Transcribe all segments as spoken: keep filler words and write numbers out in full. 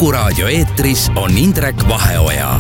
Kuku raadio eetris on Indrek Vaheoja.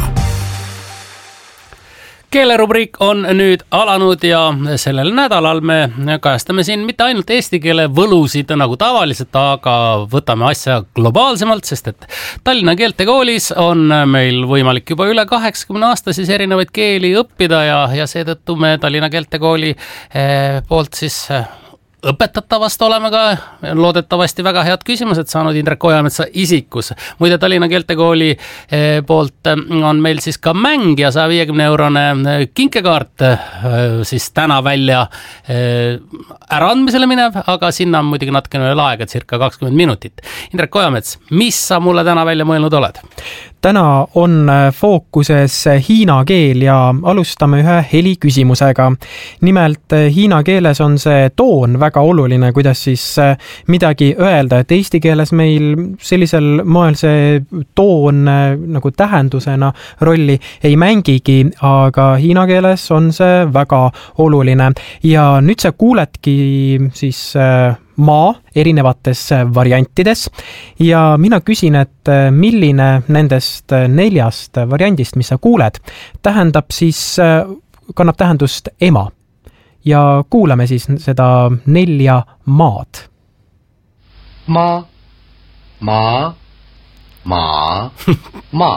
Keelerubriik on nüüd alanud ja sellel nädalal me kajastame siin mitte ainult eesti keele võlusid nagu tavaliselt, aga võtame asja globaalsemalt, sest et Tallinna Keeltekoolis on meil võimalik juba üle kaheksakümne aasta siis erinevaid keeli õppida ja, ja seetõttu me Tallinna Keeltekooli eh, poolt siis õpetatavast oleme ka loodetavasti väga head küsimused saanud Indrek Ojametsa isikus. Muide, Tallinna Keeltekooli poolt on meil siis ka mäng ja saja viiekümne eurone kinkekaart siis täna välja äraandmisele minev, aga sinna on muidugi natukene veel aega, circa kakskümmend minutit. Indrek Ojamets, mis sa mulle täna välja mõelnud oled? Täna on fookuses hiina keel ja alustame ühe heli küsimusega. Nimelt hiina keeles on see toon väga oluline, kuidas siis midagi öelda, et eesti keeles meil sellisel moel see toon nagu tähendusena rolli ei mängigi, aga hiina keeles on see väga oluline. Ja nüüd sa kuuledki siis maa erinevates variantides ja mina küsin, et milline nendest neljast variandist, mis sa kuuled, tähendab siis, kannab tähendust ema. Ja kuulame siis seda nelja maad. Ma, ma, ma, ma.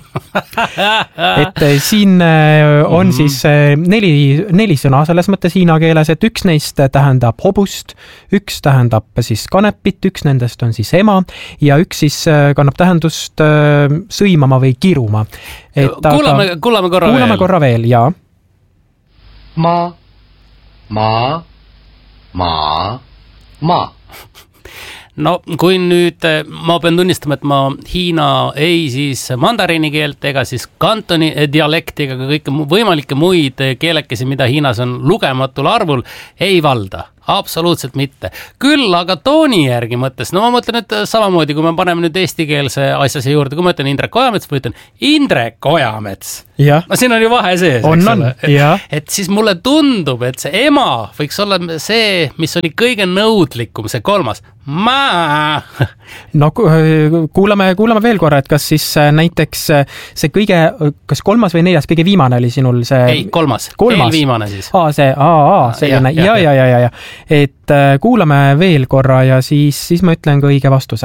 et siin on siis neli, neli sõna selles mõttes hiina keeles, et üks neist tähendab hobust, üks tähendab siis kanepit, üks nendest on siis ema ja üks siis kannab tähendust sõimama või kiruma. Et kuulame, aga, kuulame korra kuulame veel. korra veel, jaa. Ma, ma, ma, ma. No kui nüüd ma pean tunnistama, et ma hiina ei siis mandariini keelt ega siis kantoni dialekti ega kõike võimalikke muid keelekesi, mida Hiinas on lugematul arvul, ei valda. Absoluutselt mitte. Küll aga tooni järgi mõttes, no ma mõtlen nüüd samamoodi, kui me paneme nüüd eestikeelse asjase juurde, kui ma ütlen Indrek Ojamets, või ütlen Indrek Ojamets. Ja. No siin on ju vahe sees, on, eks on. ole. Ja. Et siis mulle tundub, et see ema võiks olla see, mis oli kõige nõudlikum, see kolmas. Ma. No kuulame, kuulame veel korra, et kas siis näiteks see kõige, kas kolmas või neljas, kõige viimane oli sinul see? Ei, kolmas. kolmas. Eelviimane siis. Aa, see, aa, aa, selline, ja, ja, ja, ja, ja. Et kuulame veel korra ja siis, siis ma ütlen ka õige vastuse.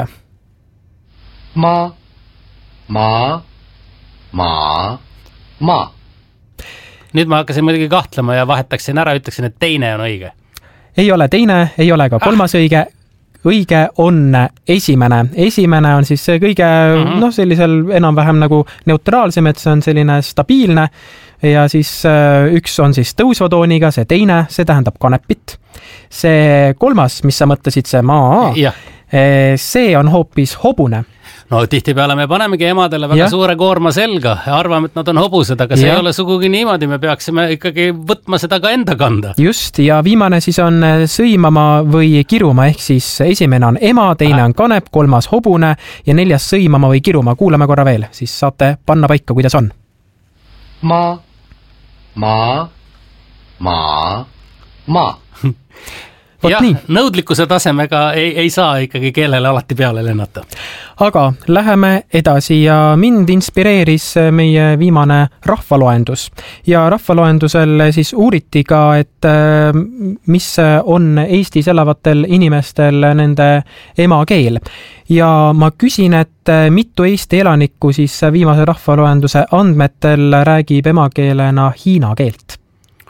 Ma, ma, ma, ma. Nüüd ma hakkasin muidugi kahtlema ja vahetaksin ära, ütleksin, et teine on õige. Ei ole teine, ei ole ka kolmas ah. õige. Õige on esimene. Esimene on siis see kõige, mm-hmm. noh, sellisel enam-vähem nagu neutraalsem, et see on selline stabiilne ja siis üks on siis tõusva tooniga, see teine, see tähendab kanepit. See kolmas, mis sa mõtlesid, see maa, ja. see on hoopis hobune. No tihtipeale me panemegi emadele väga ja. suure koorma selga ja arvame, et nad on hobused, aga see ja. ei ole sugugi niimoodi, me peaksime ikkagi võtma seda ka enda kanda. Just, ja viimane siis on sõimama või kiruma, ehk siis esimene on ema, teine on kanep, kolmas hobune ja neljas sõimama või kiruma. Kuulame korra veel, siis saate panna paika, kuidas on. Ma, ma, ma, ma. Jah, nõudlikkuse tasemega ei, ei saa ikkagi keelele alati peale lennata. Aga läheme edasi ja mind inspireeris meie viimane rahvaloendus. Ja rahvaloendusel siis uuriti ka, et mis on Eestis elavatel inimestel nende emakeel. Ja ma küsin, et mitu Eesti elanikku siis viimase rahvaloenduse andmetel räägib emakeelena hiina keelt.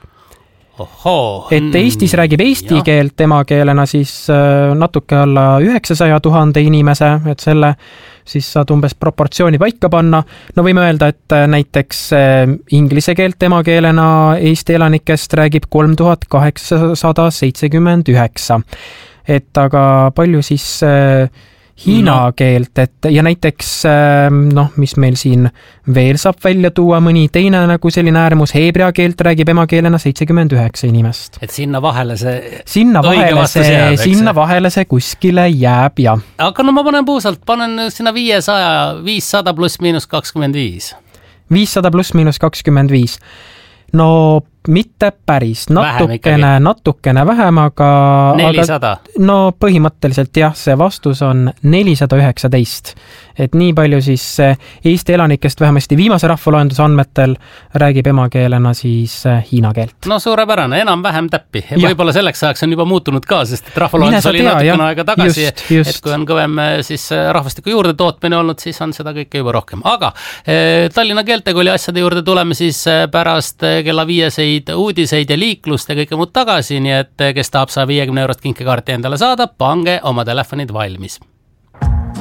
Oho, et Eestis räägib eesti ja. keelt emakeelena siis natuke alla üheksasaja tuhande inimese, et selle siis saad umbes proportsiooni paika panna. No võime öelda, et näiteks inglise keelt emakeelena Eesti elanikest räägib kolm tuhat kaheksasada seitsekümmend üheksa. Et aga palju siis hiina no. keelt, et ja näiteks noh, mis meil siin veel saab välja tuua, mõni teine nagu selline äärmus, heebrea keelt räägib emakeelena seitsekümmend üheksa inimest. Et sinna vahele see sinna vahele see, jääb, sinna vahele see kuskile jääb, ja. Aga no ma panen puusalt, panen sinna viiesaja, viissada pluss miinus kakskümmend viis. viissada pluss miinus kakskümmend viis. No mitte päris, Vähem natukene, natukene vähem, aga nelisada. Aga, no põhimõtteliselt jah, see vastus on nelisada üheksateist. Et nii palju siis Eesti elanikest vähemasti viimase rahvaloenduse andmetel räägib emakeelena siis hiina keelt. No suurepärane, enam-vähem täppi. Võib-olla selleks ajaks on juba muutunud ka, sest et rahvaloendus oli tea, natukene jah. aega tagasi, Just, just. et kui on kõvem siis rahvastiku juurde tootmine olnud, siis on seda kõike juba rohkem. Aga eh, Tallinna keeltekooli asjade juurde tuleme siis pärast kella viieseid uudiseid ja liiklust ja kõike muud tagasi, nii et kes tahab saja viiekümne eurot kinkekaarti endale saada, pange oma telefonid valmis.